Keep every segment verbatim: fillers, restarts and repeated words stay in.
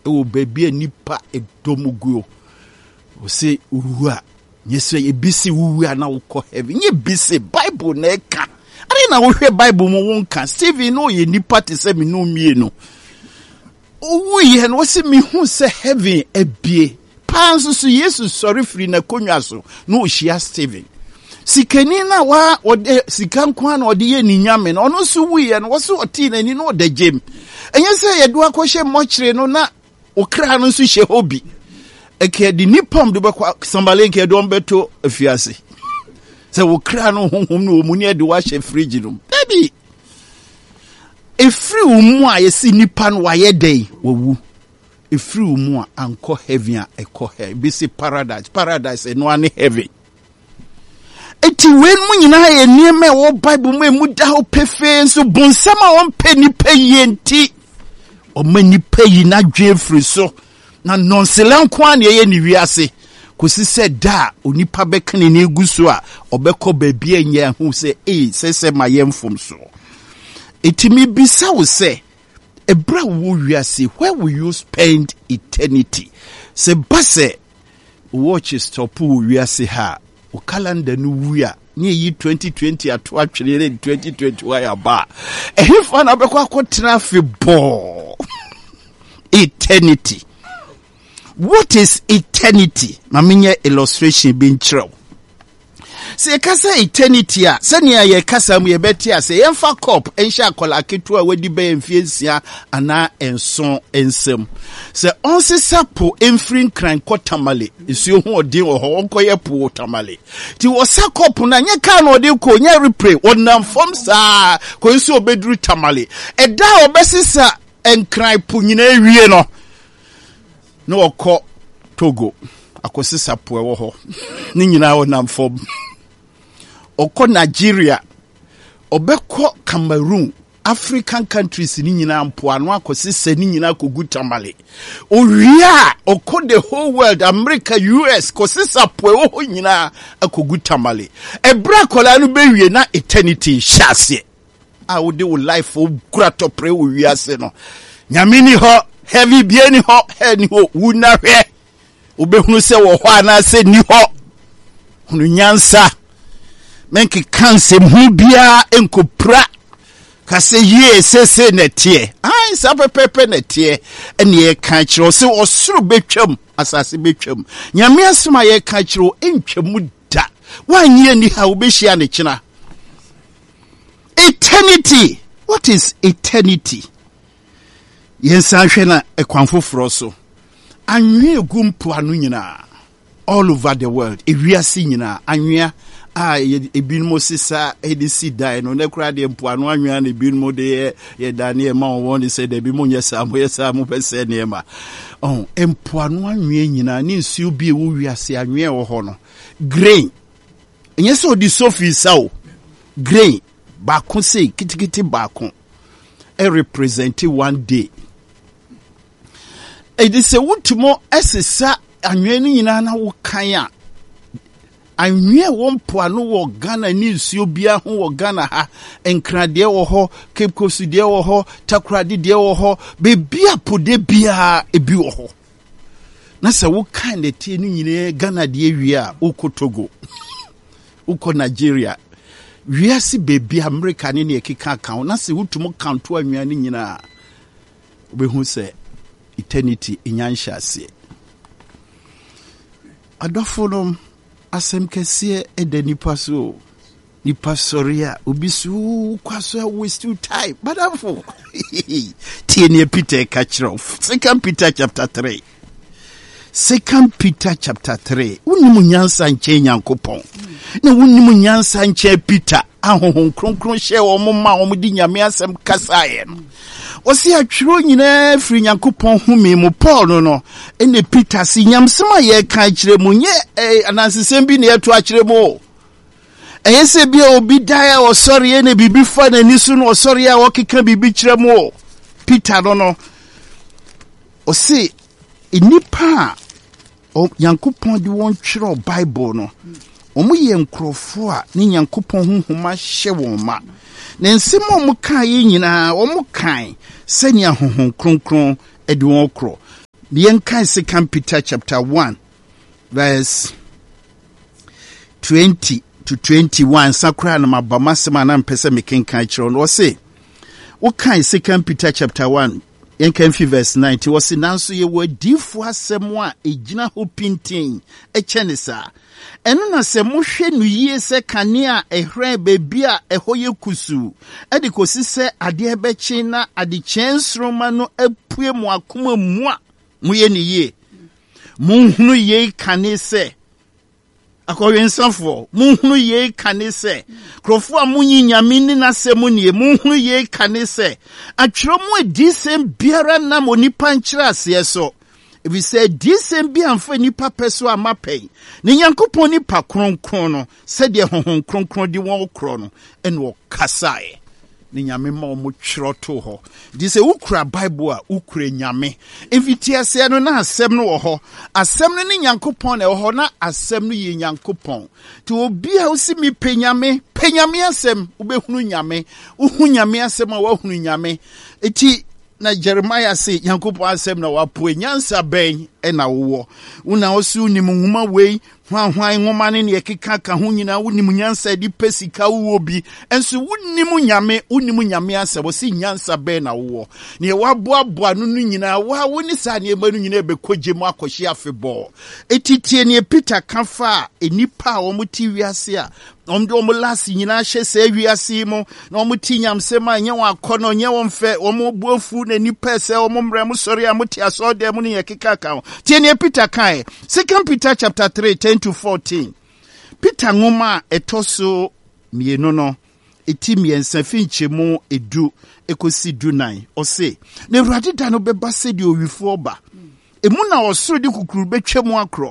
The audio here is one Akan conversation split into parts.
o baby nipa edomuguo o say uwa nyese ye bisi uwa na ukọ heaven ye bisi Bible na eka ari na wo hwe Bible mo wonka Stephen no ye nipa te se me no mie no owu ye no se me hu se heaven ebie panso so Jesus sorry free na konwa so no ohia Stephen sikeni na wa ode sikan kwa na ode ye ni nyame na ono so wu ye no wo so oti na ni no de gem enye se ye do akọhye mochire no na okra no so hye hobi eke di nipom de bakwa sambale nke do mbeto afiase se okra no honhom no omuni e de wa hye fridge no baby efri umu a yesi nipa no wa ye dey wowu efri umu a anko heaven a ekọ he bi se paradise paradise no ane heaven eti wen mu nyina ye niema wo Bible mu emu da ho pefe nso bonsama won pe nipa yenti o mani peyi na dwefri so na nonselan kwa na ye ni wiase kosi se da onipa bekane na eguso a obekọ baabi anya hu se eh sese mayemfom so eti mi bisa wo se ebra wo wiase where will you spend eternity se base watch stop wo wiase ha o calendar no wia ni yi twenty twenty ato atwere twenty twenty-one ya ba ehifa na bekọ akotena fe bo eternity. What is eternity? Maminya illustration bin chiro. Se kasa eternity a senia ye kasa mu ye beti a se yemfa cup ensha akola ketu a wedi be mfiesia ana enson ensem. Se onsesa po emfrin kran kotamale isuo hu odin wo ho onkoye po tamale. Ti wo sa cup na nye ka na odin ko nye repray onam form sa ko nsu obeduru tamale. Eda obesisa enkran po nyina ewie no. No okọ Togo akosisa po ewo ho ni nyina onam form. Oko Nigeria, obeko Cameroon, African countries ni nyina mpoano akosise ni nyina kogu tamale. Oria oko the whole world, America, U S kosisa po ho nyina akogu tamale. Ebra kola no bewie na eternity shase. A wo de wo life o kura to pray wo wiase no. Nyamini ho, heavy bieni ho, he ni ho wuna hwe. Obehunu se wo ho ana se ni ho. Hunu nyansa. Menki kanse mhubia enkopra kase ye sese netie ai sape pepe netie ene ye kan kiro se osuru betwam asase betwam nyame asoma ye kan kiro entwamu da wanye ni ha obehia ne kina eternity. What is eternity? Yensa hwe na ekwanfoforo so anwe egumpo anu nyina all over the world ewiase nyina anwea ah ebinmo sisa edisi dai no ne kura de mpoano anwea na ebinmo de ye daniel ma won say de bi mo nyesa mo yesa mo pese ne ma oh mpoano anwea nyina ni nsuo bi ewo wiase anwea wo ho no grain enyeso di sofi sawo grain ba kon say kitikiti ba kon e represent one day e di se wutumo esesa anwea ni nyina na wo kan a anwea won poano wo Ghana ni nsuo bia ho wo Ghana ha enkrade wo ho Cape Coast de wo ho Takoradi de wo ho be bia pode bia ebi wo ho na se wo kan de tie ni nyine Ghana de wi a uko Togo uko Nigeria wiase be bia America ni ne ekeka kan na se wutumo kanto anwea ni nyina obehu se eternity inyansha se adofonom asem kese ede nipa so nipa soria obisu kwaso waste time badafo tiene Peter kachro Second Peter chapter three Second Peter chapter three unimu nyansa nche nyankopon na unimu nyansa nche Peter ahohon kronkron hye wo mma wo di nyame asem kasaye no osi atwiro nyina firi nyankopon humi mu Paul no no ene Peter si nyamsema ye kan kire mu nye anansesem bi ne eto akire mu eyese bi obi dae osori ene bibi fa na nisu no osori a wokeka bibi kire mu Peter no no osi enipa o nyankopon di won twiro Bible no omu ye nkrofo a ni nyankopon honhoma hye won ma na nsemo omu kan yi nyina omu kan senia honhon kronkron edi won kro Yenka Second Peter chapter one, verse twenty to twenty-one. Sakura na mabama sema na mpesa mekenka ichiro. Wase, Wokai Second Peter chapter one, yenka mfi verse ninety. Wase nanso ye wadifu hasemwa ejina ho pintin echenisa. Eno na se mohwe no yie se kanea ehre bebia ehoye kusu edi kosi se ade ebechi na ade chensroma no apue mu akoma mu a muye ne yie munhunu ye kane se akoyensafo munhunu ye kane se krofo a munyi nyame ni na se mu ne munhunu ye kane se atwero mu edi sem biara na monipa nkyira ase so. If we say this and be and for nipa peso a mapay, ni yankupon nipa kron krono, said ye hon kron kron di won krono, and wo kasae. Ni nyame ma omo chiro to ho. This a ukra Bible a ukre nyame. If it is say no na asem no ho, asem no ni yankupon e ho na asem no ye yankupon. To obi a osi mi penyame, penyame asem, ubehunu nyame, uhu nyame asem a wahunu nyame. Eti na Jeremiah say Yankopo asem na wapo nyansa ben e na wo una osu ni nhuma wei hwan hwan nhoma ne ne keka ka ho nyina wo ni nyansa di pesika wo bi enso wo ni mu nyame wo ni mu nyame asem wo si nyansa ben na wo ne waboaboa no no nyina wa wo ni sa ne ema no nyina be koje mu akohye afebɔ etitie ne Peter kafa enipa wo muti wiase a omdo omo lasi nyina hye se wiase mu na omo ti nyamsem a nye wa akɔno nye wo mfe omo buafu na nipa se omo mra mu sori amuti asode mu ne yekeka ka tie ne Peter kai Second Peter chapter three ten to fourteen. Peter ngoma etoso mienu no eti miensa finche mu edu ekosi du nine ose na Awurade da no beba se de owifo oba emu na osoro de kukuru betwa mu akro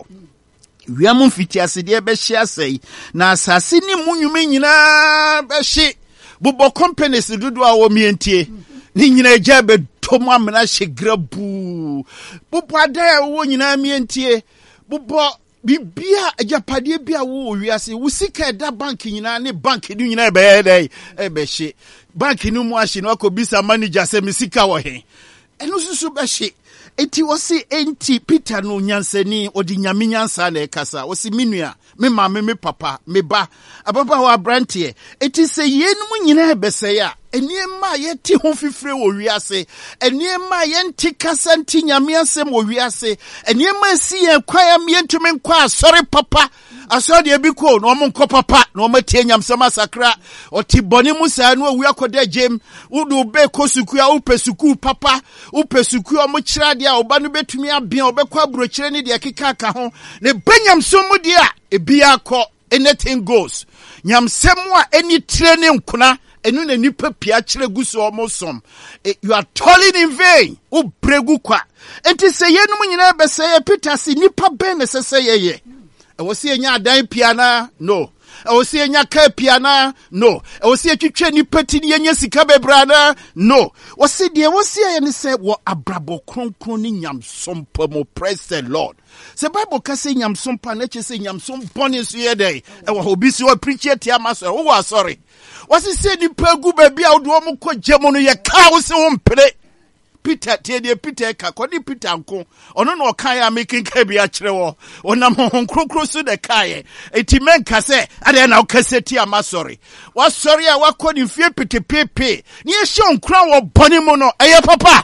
wiamu fiti asede be hye asai na asase ni munwume nyina be hye bobo companies dudu a wo mientie ni nyina eja be tomu amena hye grabu bobo ada wo nyina mientie bobo bibia ajapade bia wo wiase wo sika da bank nyina ne bank ni nyina be dey e be hye bank ni mu ahye no akobisa manager se misika wo he eno susu be hye eti wasi enti Peter no nyansani odi nyame nyansa na ekasa wasi minua me mama me papa me ba ababa wa brantie eti se yenum nyina ebese ya eniema ye ti ho fifire wo wiase eniema ye nti kasa nti nyame asem wo wiase eniema si ye kwaya me ntumi nkwa sorry papa asode e bi ko no mo nkɔ papa no mo tie nyamsam asakra oti boni musa no awu akoda jem wudu be ko suku a upe suku papa upe suku o mo kira de a oba no betumi abia obekɔ abrokyire ne de keka ka ho ne benyamsam mu de a ebia kɔ anything goes nyamsam a any training kuna enu na nipa pia kire guso omosom you are toiling in vain u bregu kwa enti se yenum nyina be se Peter si nipa ben ne se se ye e wo se nya adan piana no e wo se nya ka piana no e wo se twetwe nipa ti ne nya sika bebrana no wo se de wo se ye ne se wo abrabo kronkron ni nyamsom mo praise the Lord. Se Bible ka se nyamsom pa na che se nyamsom bone so ye dey e wo obi si wo preach it ya maso wo wa sorry wasi se nipa gu ba bia wo do mo ko jemo no ye ka wo se wo mpre Peter tie de Peter ka kodi Peter nko ono no kan ya making ka bia kire wo onam hon krokro so de kai eti men ka se ade na wo kaseti ama sorry wa sorry a wa kodi fie petepepe ni e hye onkran wo bone mo no eye papa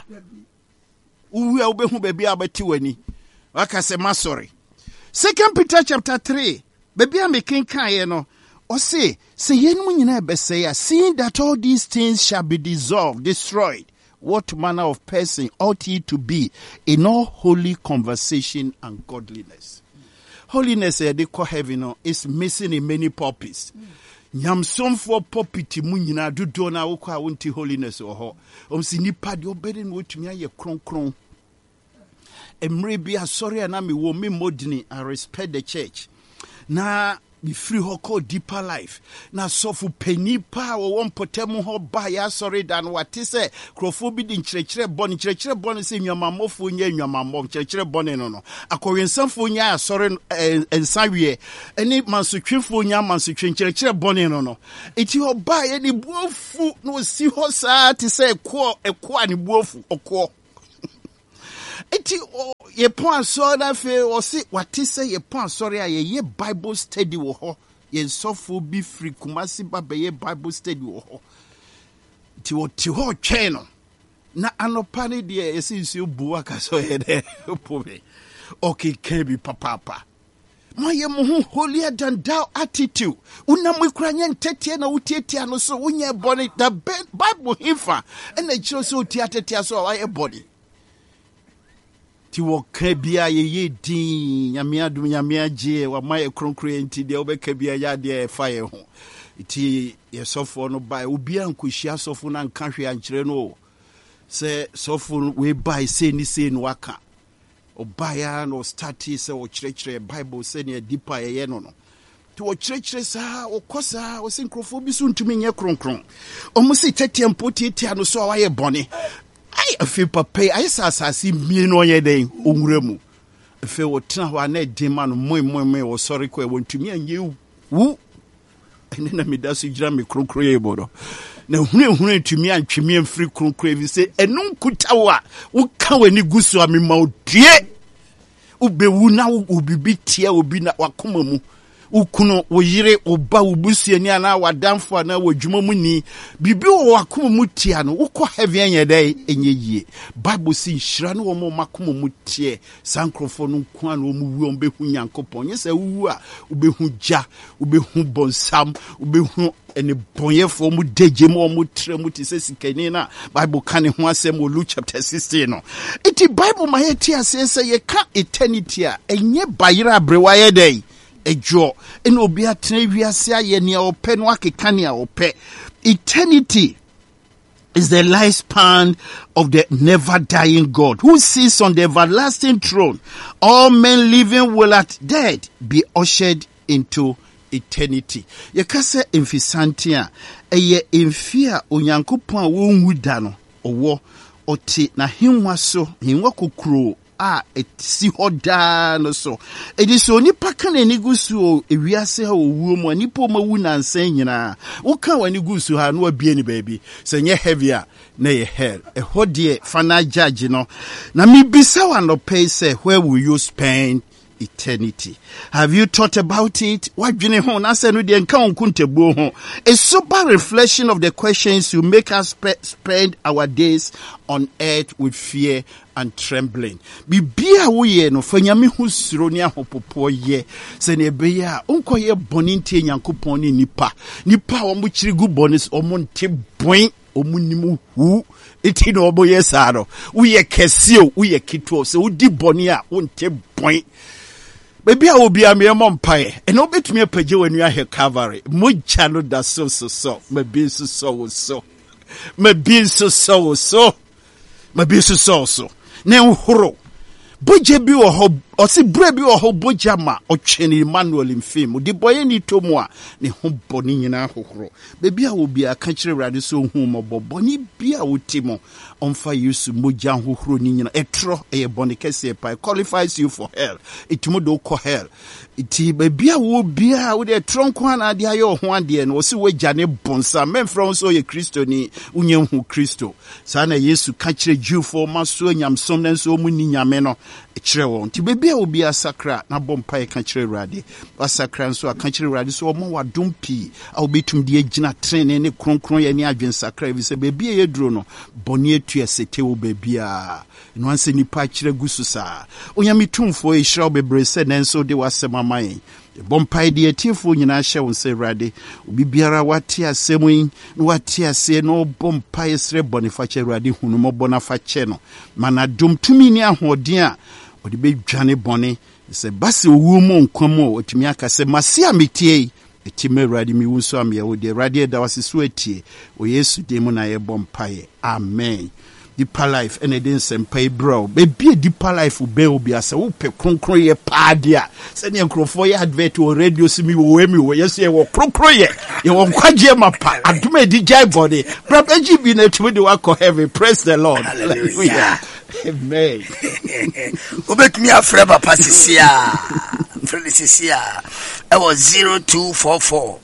uwi a obehu ba bia abati wani wa ka se ma sorry. Second Peter chapter three ba bia making kai no o say se yenum nyina be say seeing that all these things shall be dissolved destroyed, what manner of person ought ye to be in all holy conversation and godliness? Holiness, eh, they call heaven, no, is missing in many pulpits. Nyamsom for pulpit mu nyina dodo na wo kwa wonti holiness o ho. O si nipa de obere no tumi aye kronkron. Emre bia sorry na me wo me modini, I respect the church. Na be free ho call deeper life na sofu penipa wo won potemu ho ba ya sorry dan wati se krofo bi di nkyerɛkyerɛ bɔne nkyerɛkyerɛ bɔne se nwamamofo nya nwamamɔ nkyerɛkyerɛ bɔne no no akɔwensanfo nya asɔre ensawie eni mansotwefo nya mansotwe nkyerɛkyerɛ bɔne no no eti ho ba ye ni buofu no si ho saa ti se ko eko ani buofu okɔ eti Iti ye pon so na fe o si wate say ye pon sorry a ye Bible study wo ho ye sofo bi free Kumasi ba be ye Bible study wo ho ti wo ti ho twen no na anopa ne de esinsi obu aka so ye de pobe okay can be papa my mo holier than thou attitude una mo kranya ntetie na utietia no so unye body the Bible hifa and the church so tiatetia so why body ti wo ka bia ye ye din nyame adum nyame agye wa my kronkro enti de obeka bia ya de fire ho iti ye sofo no bai obi ankohia sofo na nka hwe ankyere no se sofo we bai se ni se no waka obaya no stati se o kyerɛkyerɛ Bible se ne deeper ye no no to o kyerɛkyerɛ sa o kosa o sinkrofo bi so ntumi nye kronkron o mo se tetempo tietia no so a waye bɔne ai afi papa ai sa asase mie no ye den onwura mu afi wo tena ho ana de ma no moi moi moi wo sɔre ko e wo ntumi anye wu ene na me da so gira me kronkron ye bodo na hunu hunu ntumi antwemi amfiri kronkron bi se enu nkuta wo a wo ka wani gusu a me ma odie ubewu na ubibi tie obi na wakoma mu ukuno wo yire oba ubusuani ana wadamfo na wadwuma mu ni bibi wo wakoma mu tie no wokɔ heaven anya dai enye yie Bible si hira no wo makoma mu tie sankrofo no nko na wo mu wu ombehu nyankopɔn nyesa wu a ubehu ja ubehu bonsam ubehu ene bonyefo mu deje mu mu tre mu ti sesikani na Bible kan ho asɛm wo Luke chapter sixteen no iti Bible ma ye tie asɛm sɛ ye ka eternity a enye bayira abrewa ye dai ejo ene obi atena wiase aye ne opɛ no akeka ne opɛ eternity is the lifespan of the never dying God who sits on the everlasting throne. All men living will at death be ushered into eternity. Yekase emfisantia eye emfia onyankopon a wonwu da no owo oti na hinwa so hinwa kokuro a etsi hoda no so edi so nipa kan ani gusu o ewiase ha owuo mu nipa ma wu nansan nyina wo kan wani gusu ha no abie ni baabi se nye heavy a na ye hell e hodie fana judge no na mi bisa wa no pay say where will you spend eternity? Have you thought about it? What do you know? A sober reflection of the questions you make us spe- spend our days on earth with fear and trembling. Bibia we no fanyame hu suro ni ahopopo ye se ne be ya onko ye boni ntie nyankopon ni nipa nipa wo mo chirigu bonis o mo nte boin o mo nimu hu iti no obo ye saro wo ye kesio wo ye kito se wo di boni a wo nte boin. Baby, I will be a mere mompae, and no bit me a page when you are here cavalry. Muchano da so so so, my being so so so, my being so so so, my being so so so. Now, horo. Boje bi wo ho o si bre bi wo ho boja ma o twene Emmanuel mfim di boye ni to mu a ne ho boni nyina hohoro bebi a wo bi aka kire rade so hu mo boboni bi a wo timo onfa Yesu moja hohoro ni nyina etro eye boni kese pa qualifies you for hell itimo do ko hell iti bebi a wo bi a wo de tronko ana de ayo ho ade no si wagya ne bonsa men from so ye Kristo ni unye hu Kristo sa na Yesu ka kire Jewfo maso nyamsom na so mu ni nyame no ekire won ti bebi a obi asakra na bompa e ka kire rade asakra nso aka kire rade so omo wadom pi a obetum de agina trene ne kronkron ye ne adwen sakra bi se bebi e duro no boni atu esete wo bebi a no anse nipa kire gusu sa onyame tumfo e hira obebre se nenso de wasema man bompa de atifo nyina hye won se rade obi biara wate asemu yi no wate ase no bompa esre bonifa kire rade hunu mo bona fa kye no mana dom tumi ni ahoden a odi be dwane bone se base owu mu nkwamo otimi aka se mase ametie etime rade mi wunso am ye odi rade da wasiso atie o Yesu de mu na ye bompae amen. Deeper life and it didn't pay bro. Baby a deeper life will be obi asa wo pe kronkron ye paadia. Send your crofo ye advert or radio simi wo emi wo yes ye wo kronkron ye. Ye wo kwaje mapa. Aduma di jai body. Brab G B na tumi de wa ko heaven. Praise the Lord. Hallelujah. Amen. Obek mi afre papa sisia. Frele sisia. I was zero two four four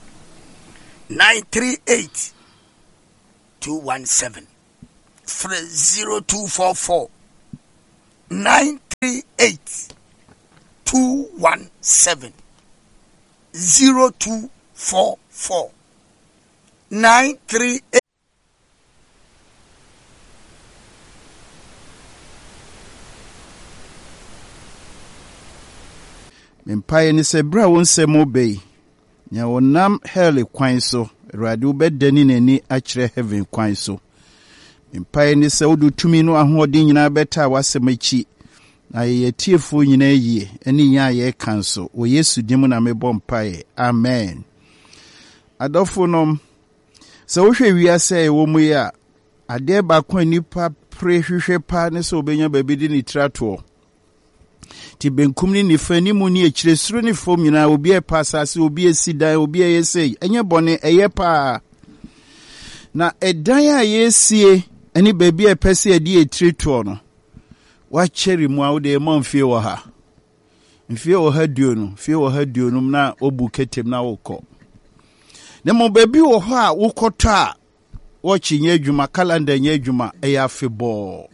nine three eight two one seven. zero two four four nine three eight two one seven zero two four four nine three eight. Mempae ni se bra won se mo bei nya wonam hell kwan so Awurade wobɛdani nani akyerɛ heaven kwan so. Mempae ni se wodu tumi no ahoɔden nyina bɛta wasɛm akyi na ye tiefo nyina yie ani nya ye kan so wo Yesu dim na mebɔ mpae. Amen. Adɔfo nom se wo hwɛ wiase wo mu ya ade ba kwa nipa pre hwehwɛ pa ne se obenya baabi di ni trato ti benkum ni nifa ni mu ni ekyire suru ni fom nyina obi e pasase obi esidan obi e yesei enye bone eye pa na edan a yesie eni baabi e pese e di etreto no wa kyeri mu a wo de ma mfie wo ha mfie wo ha duo no mfie wo ha duo no na obu ketem na wo kɔ ne mo baabi wo ho a wo kɔtɔ a wo kyenye adwuma calendar nye adwuma e ya febɔ.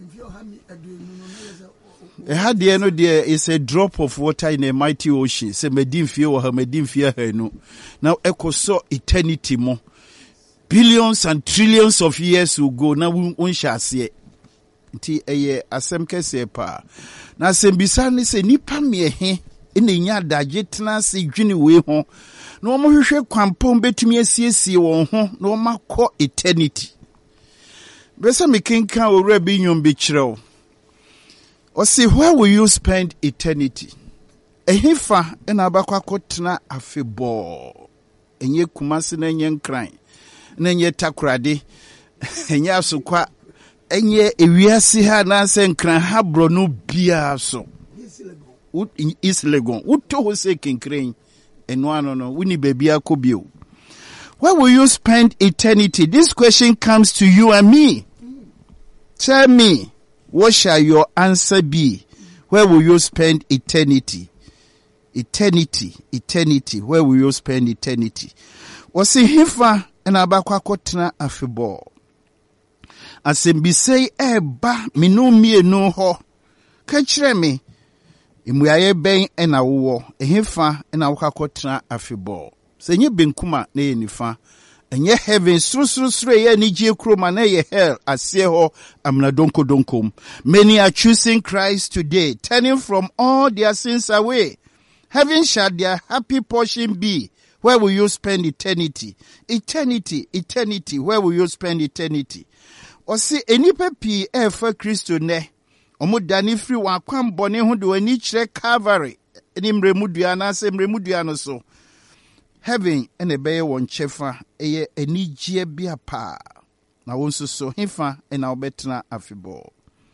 A had the end there is a drop of water in a mighty ocean. Say medin fear or her medin fear her no. Now echo saw eternity more. Billions and trillions of years will go. Now we shall see it. Ti a year asemke se pa. Now sembisani se nipa me he in the yada jetna se jini we hon. No mo hwehwe kwampon betumi asiesie won ho no makɔ eternity. Besa me kenka owura bi nyom bi kyerɛw. Or see, where will you spend eternity? A hifa and abakwa kotna afebo. And ye kumasi na yen crying. Nenye takrade. And ya sukwa. And ye ewiasi ha na sen kran habro no bia so. Is legon. Uto ho se kinkring. And one no no. Wini bebia kobio. Where will you spend eternity? This question comes to you and me. Tell me. What shall your answer be? Where will you spend eternity? Eternity, eternity. Where will you spend eternity? Wasi hifa ena abakwa kotena afebo. Asembise eba minu mienu ho. Kachire me. Imuyaye ben ena uwo. Hifa ena waka kotena afebo. Senye benkuma ne ye nifa. Enye heaven sru sru sru ye ni je kroma na ye hell asie ho amna donko donkom. Many are choosing Christ today, turning from all their sins away. Heaven shall their happy portion be. Where will you spend eternity? Eternity, eternity. Where will you spend eternity? Osi enipa pi e fa Kristo ne. Omo dani free wa kwam bone ho de wani kire Calvary. Eni mremudua na se mremudua no so. Heaven and a bay one chefa a enijia bia pa. Na wonso so hifa and our betna afibo.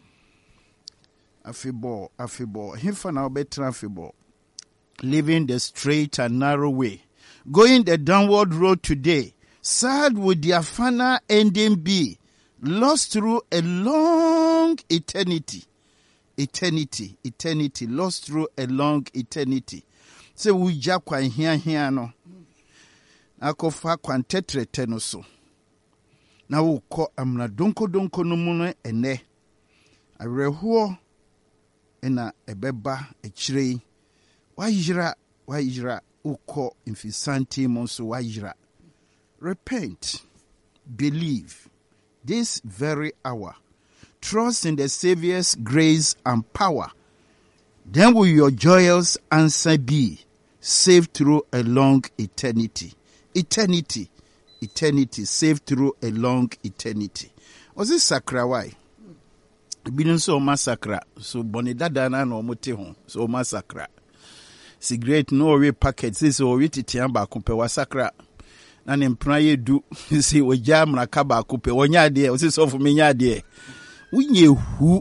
Afibo, afibo. Hifa na betna afibo. Living the straight and narrow way. Going the downward road today. Sad would their final ending be. Lost through a long eternity. Eternity, eternity. Lost through a long eternity. Se wuja kwa hia hia no. Akofa kwantetrete no so. Na wukɔ amna donko donko no mu no ene. Awerɛhoɔ ena ebeba ekyire. Wayira, wayira ukɔ mfisanti mu so wayira. Repent. Believe. This very hour. Trust in the Savior's grace and power. Then will your joyous answer be saved through a long eternity. Eternity. Eternity. Saved through a long eternity. Was this sakra why? Binu so massacre. So bonidada na no mote ho. So massacre. Cigarette no we packets. This o we titiamba kumpe wa sakra. Na ne mpra ye du. Si o jam na kaba kumpe. Wonya de. O si so fu me nya de. Unye hu.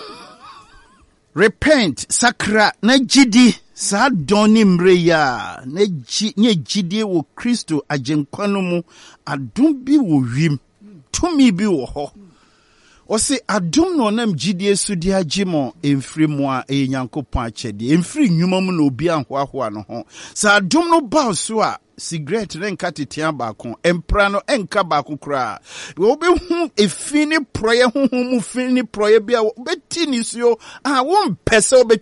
Repent, sakra, na jidi, sa doni mreya, na jidi wo Kristo ajenkwano mu, adum bi wo wim, tumi bi wo ho. Ɔse adom no nam gidie so di agye mo emfiri mu a e Nyankopɔn akyɛde emfiri nnwuma mu na obi anhoahoa no ho sa adom no ba so a cigarette ne nka tetea baako empra no enka baako kra wo be hu efi ne proye honhom mu fi ne proye bia wo beti ni so a wo mpese wo be